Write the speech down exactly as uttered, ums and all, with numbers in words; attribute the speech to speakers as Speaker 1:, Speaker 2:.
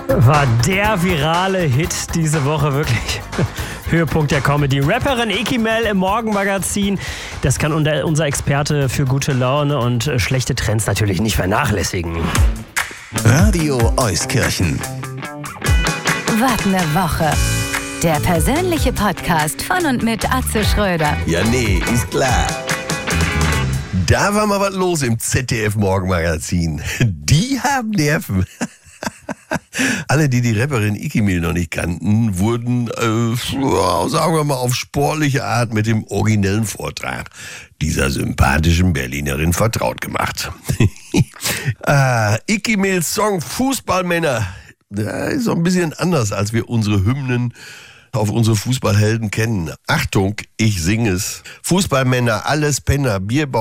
Speaker 1: War der virale Hit diese Woche wirklich Höhepunkt der Comedy. Rapperin Ekimel im Morgenmagazin. Das kann unser Experte für gute Laune und schlechte Trends natürlich nicht vernachlässigen.
Speaker 2: Radio Euskirchen.
Speaker 3: Was ne Woche. Der persönliche Podcast von und mit Atze Schröder.
Speaker 4: Ja, nee, ist klar. Da war mal was los im Z D F-Morgenmagazin. Die haben Nerven. Alle, die die Rapperin Ekimel noch nicht kannten, wurden, äh, sagen wir mal, auf sportliche Art mit dem originellen Vortrag dieser sympathischen Berlinerin vertraut gemacht. ah, Ekimels Song Fußballmänner, der ist so ein bisschen anders, als wir unsere Hymnen auf unsere Fußballhelden kennen. Achtung, ich singe es. Fußballmänner, alles Penner, Bierbau.